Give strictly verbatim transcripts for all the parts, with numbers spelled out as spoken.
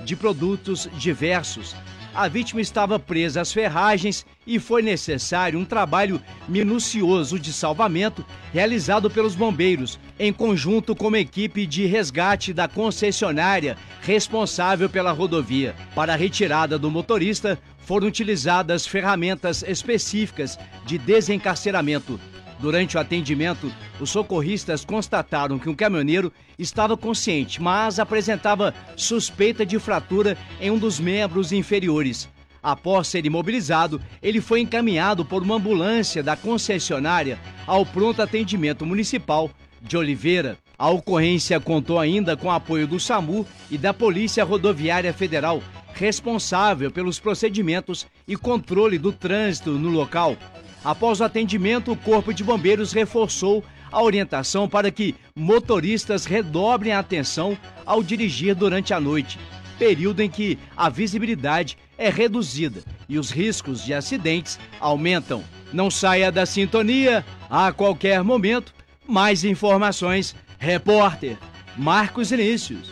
de produtos diversos. A vítima estava presa às ferragens e foi necessário um trabalho minucioso de salvamento realizado pelos bombeiros, em conjunto com uma equipe de resgate da concessionária responsável pela rodovia. Para a retirada do motorista, foram utilizadas ferramentas específicas de desencarceramento. Durante o atendimento, os socorristas constataram que um caminhoneiro estava consciente, mas apresentava suspeita de fratura em um dos membros inferiores. Após ser imobilizado, ele foi encaminhado por uma ambulância da concessionária ao pronto atendimento municipal de Oliveira. A ocorrência contou ainda com o apoio do SAMU e da Polícia Rodoviária Federal, responsável pelos procedimentos e controle do trânsito no local. Após o atendimento, o Corpo de Bombeiros reforçou a orientação para que motoristas redobrem a atenção ao dirigir durante a noite, período em que a visibilidade é reduzida e os riscos de acidentes aumentam. Não saia da sintonia, a qualquer momento, mais informações. Repórter Marcos Vinícius.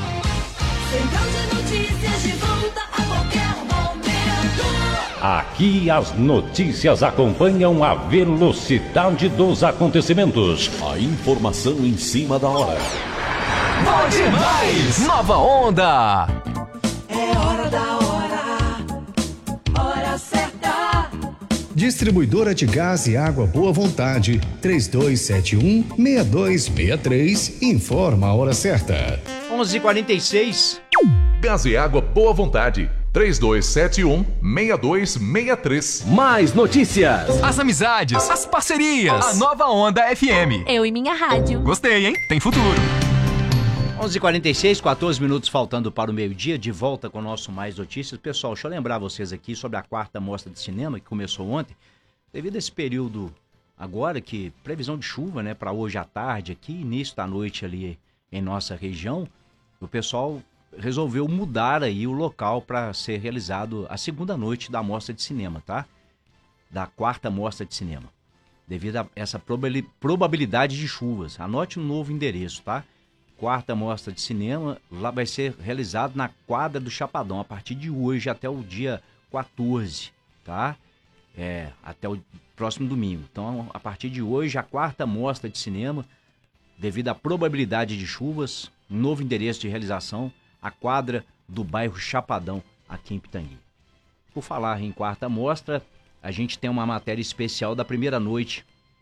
Central de Notícias de volta a qualquer momento. Aqui as notícias acompanham a velocidade dos acontecimentos. A informação em cima da hora. Bom demais! Nova Onda! É hora da hora. Hora certa. Distribuidora de Gás e Água Boa Vontade, três dois sete um, seis dois seis três, informa a hora certa. onze e quarenta e seis. Gás e Água Boa Vontade, três dois sete um, seis dois seis três. Mais notícias, as amizades, as parcerias, a Nova Onda F M. Eu e minha rádio. Gostei, hein? Tem futuro. onze e quarenta e seis, quatorze minutos faltando para o meio-dia, de volta com o nosso Mais Notícias. Pessoal, deixa eu lembrar vocês aqui sobre a quarta mostra de cinema que começou ontem. Devido a esse período agora, que previsão de chuva, né, para hoje à tarde aqui, início da noite ali em nossa região, o pessoal resolveu mudar aí o local para ser realizado a segunda noite da mostra de cinema, tá? Da quarta mostra de cinema. Devido a essa probabilidade de chuvas. Anote um novo endereço, tá? Quarta mostra de cinema, lá vai ser realizado na quadra do Chapadão, a partir de hoje até o dia quatorze, tá? É, até o próximo domingo. Então, a partir de hoje, a quarta mostra de cinema, devido à probabilidade de chuvas, um novo endereço de realização, a quadra do bairro Chapadão, aqui em Pitangui. Por falar em quarta mostra, a gente tem uma matéria especial da primeira noite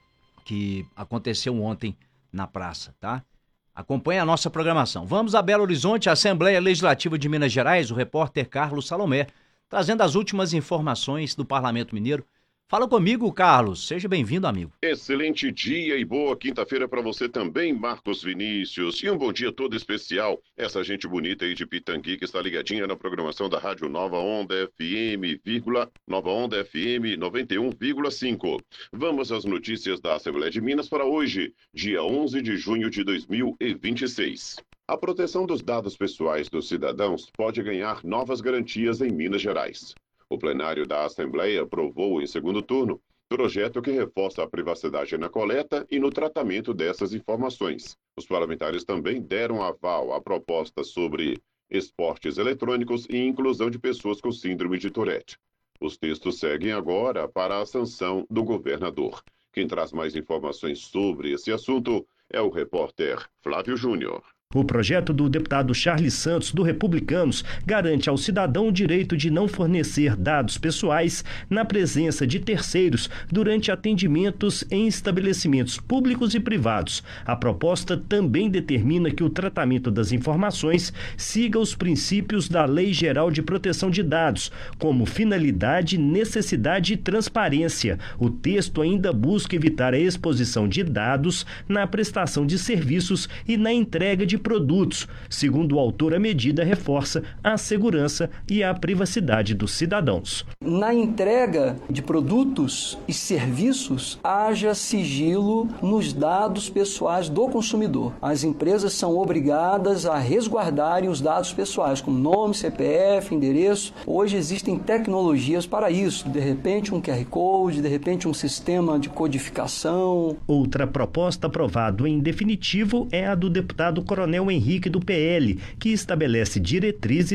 que aconteceu ontem na praça, tá? Acompanhe a nossa programação. Vamos a Belo Horizonte, Assembleia Legislativa de Minas Gerais, o repórter Carlos Salomé, trazendo as últimas informações do Parlamento Mineiro. Fala comigo, Carlos. Seja bem-vindo, amigo. Excelente dia e boa quinta-feira para você também, Marcos Vinícius. E um bom dia todo especial. Essa gente bonita aí de Pitangui que está ligadinha na programação da Rádio Nova Onda F M, vírgula, Nova Onda F M noventa e um vírgula cinco. Vamos às notícias da Assembleia de Minas para hoje, dia onze de junho de dois mil e vinte e seis. A proteção dos dados pessoais dos cidadãos pode ganhar novas garantias em Minas Gerais. O plenário da Assembleia aprovou em segundo turno projeto que reforça a privacidade na coleta e no tratamento dessas informações. Os parlamentares também deram aval à proposta sobre esportes eletrônicos e inclusão de pessoas com síndrome de Tourette. Os textos seguem agora para a sanção do governador. Quem traz mais informações sobre esse assunto é o repórter Flávio Júnior. O projeto do deputado Charles Santos, do Republicanos, garante ao cidadão o direito de não fornecer dados pessoais na presença de terceiros durante atendimentos em estabelecimentos públicos e privados. A proposta também determina que o tratamento das informações siga os princípios da Lei Geral de Proteção de Dados, como finalidade, necessidade e transparência. O texto ainda busca evitar a exposição de dados na prestação de serviços e na entrega de produtos. Segundo o autor, a medida reforça a segurança e a privacidade dos cidadãos. Na entrega de produtos e serviços, haja sigilo nos dados pessoais do consumidor. As empresas são obrigadas a resguardarem os dados pessoais, como nome, C P F, endereço. Hoje existem tecnologias para isso. De repente, um Q R Code, de repente, um sistema de codificação. Outra proposta aprovada em definitivo é a do deputado Coronel Henrique, do P L, que estabelece diretrizes